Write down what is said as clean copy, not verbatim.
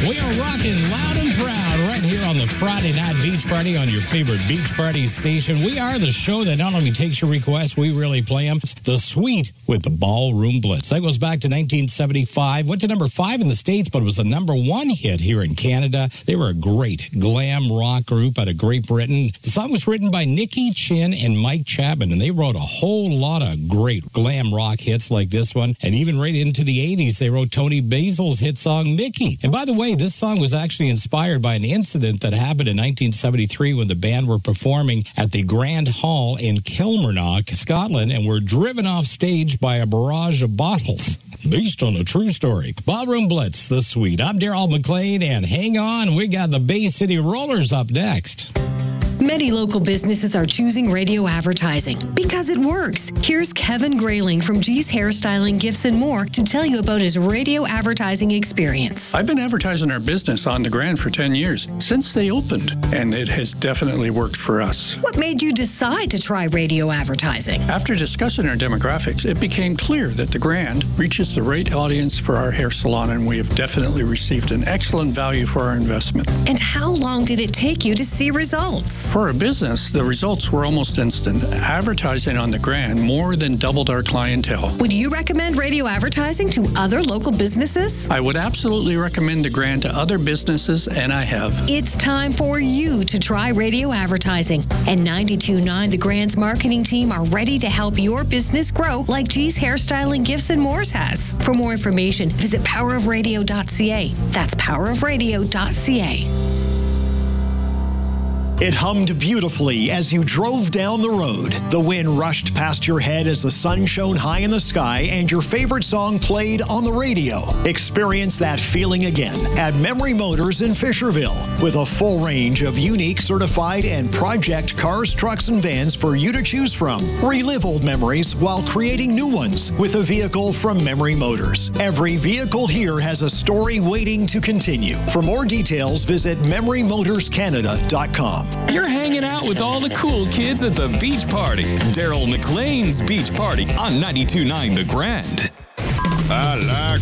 We are rocking loud and proud right here on the Friday Night Beach Party on your favorite beach party station. We are the show that not only takes your requests, we really play them. The Suite with the Ballroom Blitz. That goes back to 1975. Went to number 5 in the States, but it was a number 1 hit here in Canada. They were a great glam rock group out of Great Britain. The song was written by Nicky Chin and Mike Chapman, and they wrote a whole lot of great glam rock hits like this one. And even right into the 80s, they wrote Tony Basil's hit song, Mickey. And by the way, this song was actually inspired by an incident that happened in 1973 when the band were performing at the Grand Hall in Kilmarnock, Scotland, and were driven off stage by a barrage of bottles. Based on a true story. Ballroom Blitz, The Suite. I'm Daryl McLean, and hang on, we got the Bay City Rollers up next. Many local businesses are choosing radio advertising because it works. Here's Kevin Grayling from G's Hairstyling, Gifts and More to tell you about his radio advertising experience. I've been advertising our business on the Grand for 10 years, since they opened, and it has definitely worked for us. What made you decide to try radio advertising? After discussing our demographics, it became clear that the Grand reaches the right audience for our hair salon, and we have definitely received an excellent value for our investment. And how long did it take you to see results? For a business, the results were almost instant. Advertising on the Grand more than doubled our clientele. Would you recommend radio advertising to other local businesses? I would absolutely recommend the Grand to other businesses, and I have. It's time for you to try radio advertising. And 92.9 The Grand's marketing team are ready to help your business grow like G's Hairstyling, Gifts and More has. For more information, visit powerofradio.ca. That's powerofradio.ca. It hummed beautifully as you drove down the road. The wind rushed past your head as the sun shone high in the sky and your favorite song played on the radio. Experience that feeling again at Memory Motors in Fisherville with a full range of unique, certified, and project cars, trucks, and vans for you to choose from. Relive old memories while creating new ones with a vehicle from Memory Motors. Every vehicle here has a story waiting to continue. For more details, visit MemoryMotorsCanada.com. You're hanging out with all the cool kids at the beach party. Daryl McLean's Beach Party on 92.9 The Grand. I like